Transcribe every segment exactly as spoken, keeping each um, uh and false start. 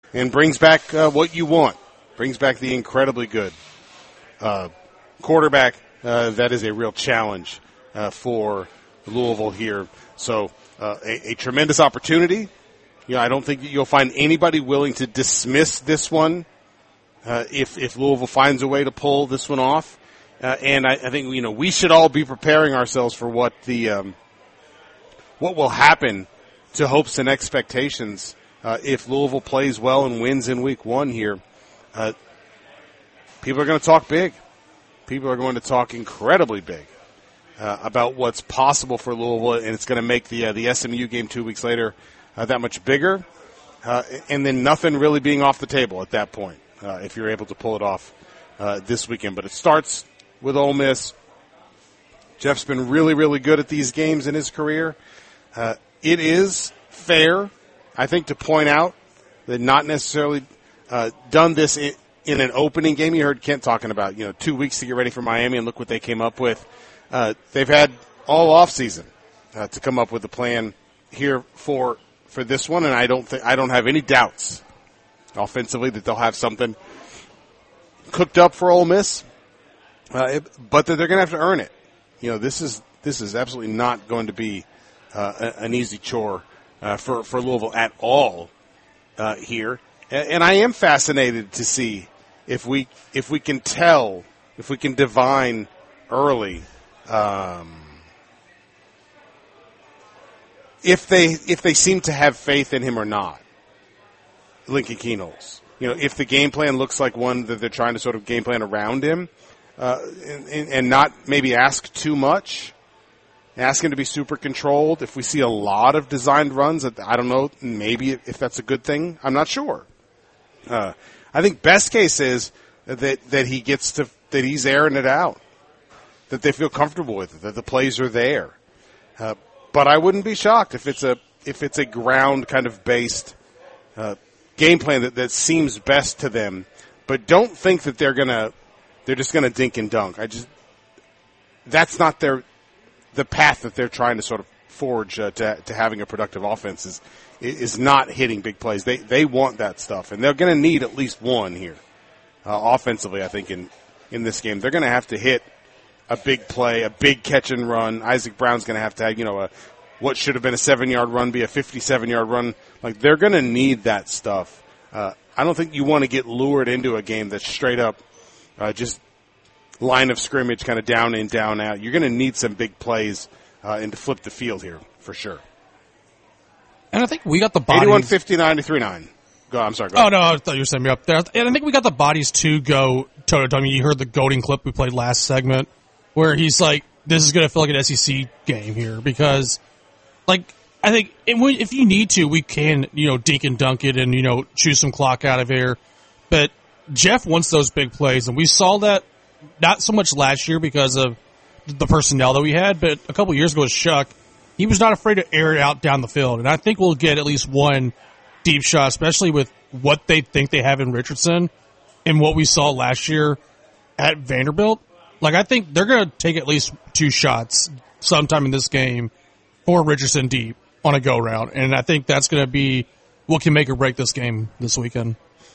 and brings back uh, what you want. Brings back the incredibly good uh, quarterback. Uh, that is a real challenge uh, for Louisville here. So uh, a, a tremendous opportunity. You know, I don't think you'll find anybody willing to dismiss this one uh, if if Louisville finds a way to pull this one off. Uh, and I, I think you know we should all be preparing ourselves for what the um, what will happen to hopes and expectations uh, if Louisville plays well and wins in week one here. Uh, people are going to talk big. People are going to talk incredibly big uh, about what's possible for Louisville, and it's going to make the uh, the S M U game two weeks later uh, that much bigger. Uh, and then nothing really being off the table at that point uh, if you're able to pull it off uh, this weekend. But it starts with Ole Miss. Jeff's been really, really good at these games in his career. Uh, it is fair, I think, to point out that not necessarily uh, done this in, in an opening game. You heard Kent talking about, you know, two weeks to get ready for Miami, and look what they came up with. Uh, they've had all offseason uh, to come up with a plan here for for this one, and I don't think I don't have any doubts offensively that they'll have something cooked up for Ole Miss, uh, it, but that they're going to have to earn it. You know, this is this is absolutely not going to be uh, an easy chore uh, for for Louisville at all uh, here, and, and I am fascinated to see if we if we can tell if we can divine early um, if they if they seem to have faith in him or not. Lincoln Kienholz, you know, if the game plan looks like one that they're trying to sort of game plan around him. Uh, and, and not maybe ask too much, ask him to be super controlled. If we see a lot of designed runs, I don't know, maybe if that's a good thing. I'm not sure. Uh, I think best case is that, that he gets to, that he's airing it out, that they feel comfortable with it, that the plays are there. Uh, but I wouldn't be shocked if it's a, if it's a ground kind of based, uh, game plan that, that seems best to them. But don't think that they're gonna, They're just going to dink and dunk. I just that's not their the path that they're trying to sort of forge uh, to to having a productive offense is is not hitting big plays. They they want that stuff, and they're going to need at least one here uh, offensively. I think in in this game they're going to have to hit a big play, a big catch and run. Isaac Brown's going to have to have you know a what should have been a seven yard run be a fifty-seven yard run. Like they're going to need that stuff. Uh, I don't think you want to get lured into a game that's straight up. Uh, just line of scrimmage kind of down in, down out. You're going to need some big plays uh, and to flip the field here for sure. And I think we got the bodies. eighty-one fifty, ninety-three nine. Go, I'm sorry. Go oh, no, I thought you were setting me up there. And I think we got the bodies to go toe-to-toe. I mean, you heard the goating clip we played last segment where he's like, this is going to feel like an S E C game here because, like, I think if you need to, we can, you know, dink and dunk it and, you know, chew some clock out of here. But Jeff wants those big plays, and we saw that not so much last year because of the personnel that we had, but a couple years ago with Shuck, he was not afraid to air it out down the field. And I think we'll get at least one deep shot, especially with what they think they have in Richardson and what we saw last year at Vanderbilt. Like, I think they're going to take at least two shots sometime in this game for Richardson deep on a go-round. And I think that's going to be what can make or break this game this weekend.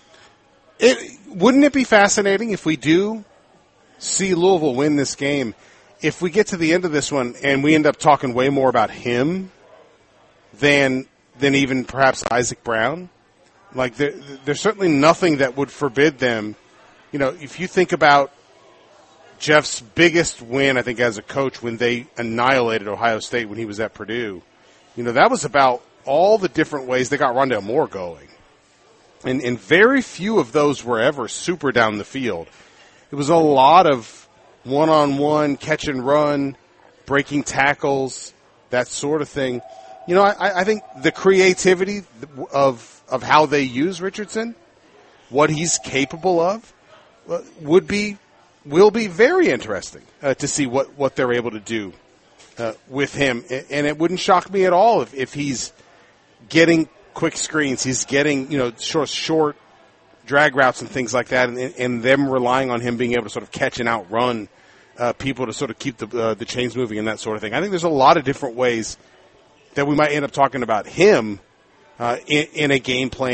It, wouldn't it be fascinating if we do see Louisville win this game, if we get to the end of this one and we end up talking way more about him than than even perhaps Isaac Brown? Like, there, there's certainly nothing that would forbid them. You know, if you think about Jeff's biggest win, I think, as a coach when they annihilated Ohio State when he was at Purdue, you know, that was about all the different ways they got Rondale Moore going. And, and very few of those were ever super down the field. It was a lot of one-on-one, catch and run, breaking tackles, that sort of thing. You know, I, I think the creativity of of how they use Richardson, what he's capable of, would be will be very interesting uh, to see what, what they're able to do uh, with him. And it wouldn't shock me at all if, if he's getting quick screens, he's getting, you know, short, short drag routes and things like that, and, and them relying on him being able to sort of catch and outrun uh, people to sort of keep the uh, the chains moving and that sort of thing. I think there's a lot of different ways that we might end up talking about him uh, in, in a game plan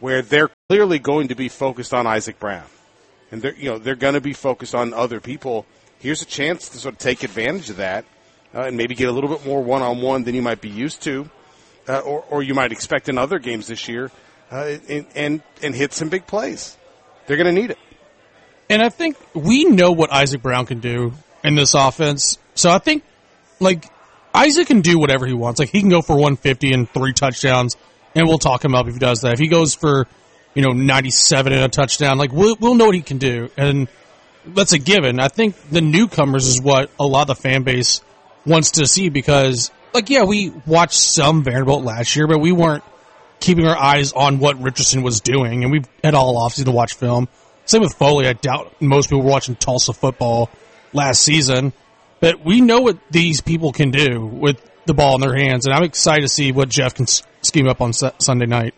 where they're clearly going to be focused on Isaac Brown. And they're, you know, they're going to be focused on other people. Here's a chance to sort of take advantage of that uh, and maybe get a little bit more one-on-one than you might be used to, uh, or, or you might expect in other games this year, uh, and, and, and hit some big plays. They're going to need it. And I think we know what Isaac Brown can do in this offense. So I think, like, Isaac can do whatever he wants. Like, he can go for one fifty and three touchdowns, and we'll talk him up if he does that. If he goes for, you know, ninety-seven and a touchdown, like, we'll, we'll know what he can do. And that's a given. I think the newcomers is what a lot of the fan base wants to see because, like, yeah, we watched some Vanderbilt last year, but we weren't keeping our eyes on what Richardson was doing, and we've had all offseason to watch film. Same with Foley. I doubt most people were watching Tulsa football last season. But we know what these people can do with the ball in their hands, and I'm excited to see what Jeff can scheme up on Sunday night.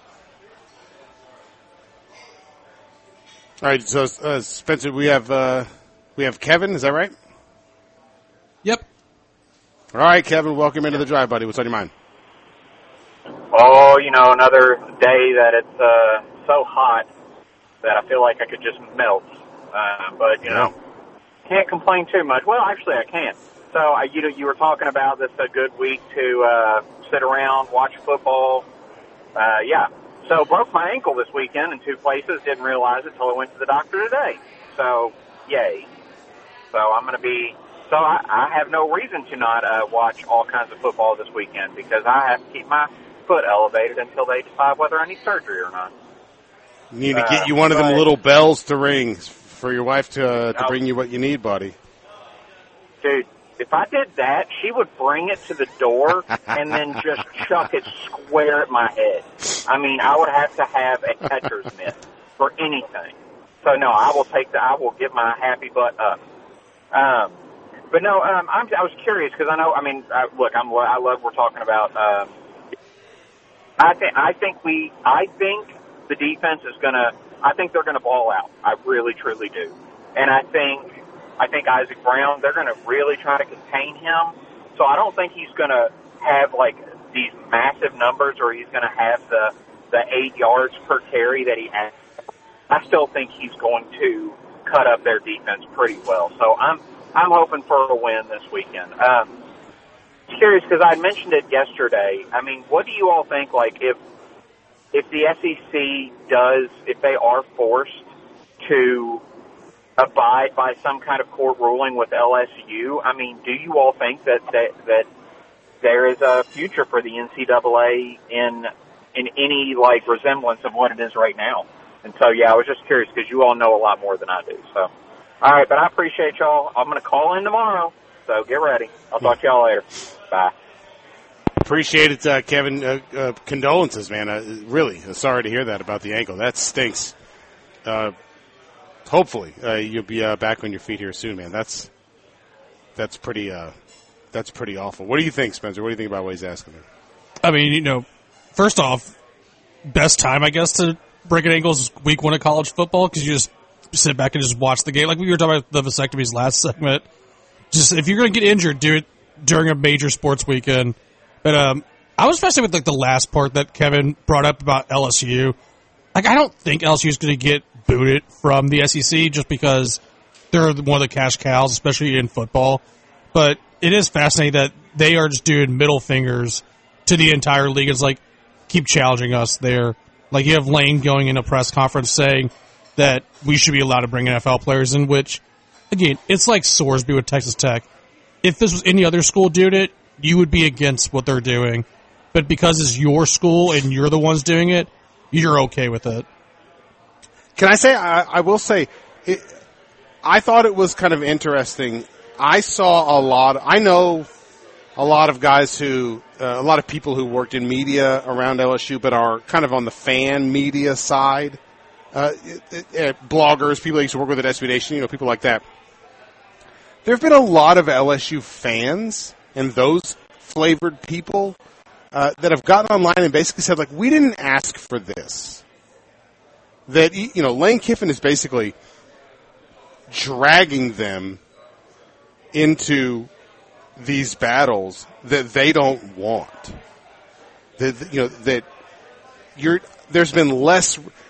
All right, so uh, Spencer, we have uh, we have Kevin. Is that right? Yep. All right, Kevin, welcome into the drive, buddy. What's on your mind? Oh, you know, another day that it's uh, so hot that I feel like I could just melt. Uh, but, you know, can't complain too much. Well, actually, I can. So, I, you know, you were talking about this a good week to uh, sit around, watch football. Uh, yeah. So, broke my ankle this weekend in two places. Didn't realize it until I went to the doctor today. So, yay. So, I'm going to be... So, I, I have no reason to not uh, watch all kinds of football this weekend because I have to keep my foot elevated until they decide whether I need surgery or not. You need to get you one of them little bells to ring for your wife to uh, to no. bring you what you need, buddy. Dude, if I did that, she would bring it to the door and then just chuck it square at my head. I mean, I would have to have a catcher's mitt for anything. So, no, I will take the, I will get my happy butt up. Um, but, no, um, I'm, I was curious because I know, I mean, I, look, I'm, I love we're talking about, um, I think, I think we, I think, the defense is going to, I think they're going to ball out. I really, truly do. And I think, I think Isaac Brown, they're going to really try to contain him. So I don't think he's going to have like these massive numbers or he's going to have the, the eight yards per carry that he has. I still think he's going to cut up their defense pretty well. So I'm, I'm hoping for a win this weekend. Um, curious because I mentioned it yesterday. I mean, what do you all think, like, if, If the S E C does, if they are forced to abide by some kind of court ruling with L S U, I mean, do you all think that that, that there is a future for the N C double A in in any like resemblance of what it is right now? And so, yeah, I was just curious because you all know a lot more than I do. So, all right, but I appreciate y'all. I'm going to call in tomorrow, so get ready. I'll talk to y'all later. Bye. Appreciate it, uh, Kevin. Uh, uh, condolences, man. Uh, really, sorry to hear that about the ankle. That stinks. Uh, hopefully, uh, you'll be uh, back on your feet here soon, man. That's that's pretty uh, that's pretty awful. What do you think, Spencer? What do you think about what he's asking there? I mean, you know, first off, best time, I guess, to break an ankle is week one of college football because you just sit back and just watch the game. Like we were talking about the vasectomies last segment. Just if you're going to get injured, do it during a major sports weekend. But um, I was fascinated with like the last part that Kevin brought up about L S U. Like, I don't think L S U is going to get booted from the S E C just because they're one of the cash cows, especially in football. But it is fascinating that they are just doing middle fingers to the entire league. It's like, keep challenging us there. Like, you have Lane going in a press conference saying that we should be allowed to bring N F L players in, which, again, it's like Sorsby with Texas Tech. If this was any other school doing it, you would be against what they're doing. But because it's your school and you're the ones doing it, you're okay with it. Can I say, I, I will say, it, I thought it was kind of interesting. I saw a lot, I know a lot of guys who, uh, a lot of people who worked in media around L S U but are kind of on the fan media side. Uh, it, it, it, bloggers, people that used to work with at S B Nation, you know, people like that. There have been a lot of L S U fans and those flavored people uh, that have gotten online and basically said, like, we didn't ask for this. That, you know, Lane Kiffin is basically dragging them into these battles that they don't want. That, you know, that you're there's been less